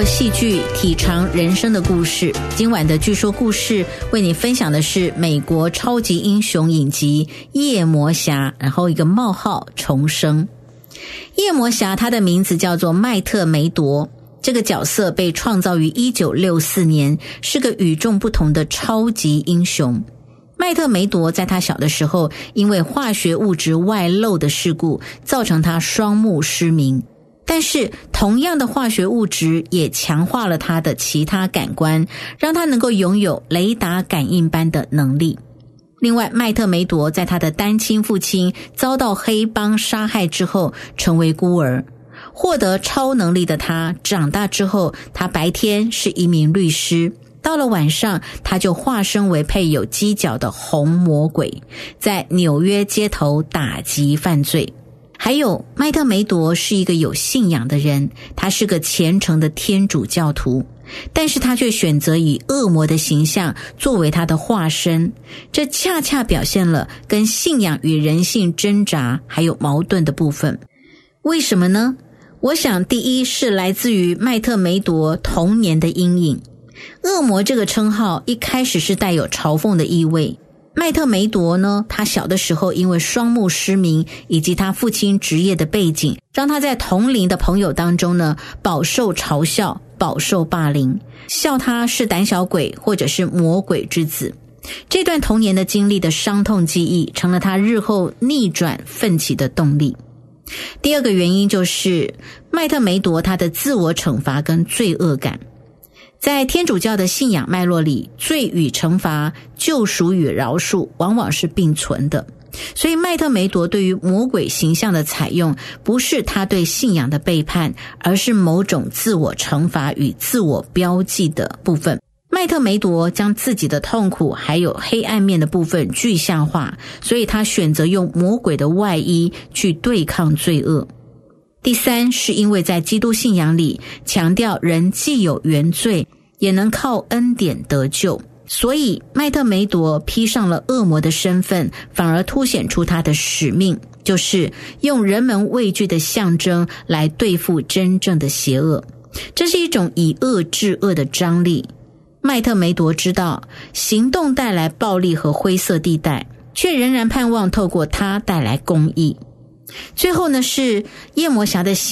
过戏剧体尝人生的故事。今晚的据说故事为你分享的是美国超级英雄影集夜魔侠，然后一个冒号重生。夜魔侠他的名字叫做麦特梅铎，这个角色被创造于1964年，是个与众不同的超级英雄。麦特梅铎在他小的时候，因为化学物质外漏的事故，造成他双目失明。但是同样的化学物质也强化了他的其他感官，让他能够拥有雷达感应般的能力。另外，麦特梅铎在他的单亲父亲遭到黑帮杀害之后，成为孤儿。获得超能力的他，长大之后，他白天是一名律师，到了晚上，他就化身为配有犄角的红魔鬼，在纽约街头打击犯罪。还有，麦特梅铎是一个有信仰的人，他是个虔诚的天主教徒，但是他却选择以恶魔的形象作为他的化身，这恰恰表现了跟信仰与人性挣扎还有矛盾的部分。为什么呢？我想第一是来自于麦特梅铎童年的阴影。恶魔这个称号一开始是带有嘲讽的意味。麦特梅铎呢，他小的时候因为双目失明以及他父亲职业的背景，让他在同龄的朋友当中呢饱受嘲笑，饱受霸凌，笑他是胆小鬼或者是魔鬼之子。这段童年的经历的伤痛记忆，成了他日后逆转奋起的动力。第二个原因就是麦特梅铎他的自我惩罚跟罪恶感。在天主教的信仰脉络里，罪与惩罚、救赎与饶恕往往是并存的。所以麦特梅铎对于魔鬼形象的采用，不是他对信仰的背叛，而是某种自我惩罚与自我标记的部分。麦特梅铎将自己的痛苦还有黑暗面的部分具象化，所以他选择用魔鬼的外衣去对抗罪恶。第三，是因为在基督信仰里强调人既有原罪，也能靠恩典得救，所以麦特梅铎披上了恶魔的身份，反而凸显出他的使命，就是用人们畏惧的象征来对付真正的邪恶。这是一种以恶制恶的张力。麦特梅铎知道行动带来暴力和灰色地带，却仍然盼望透过它带来公义。最后呢，是夜魔侠的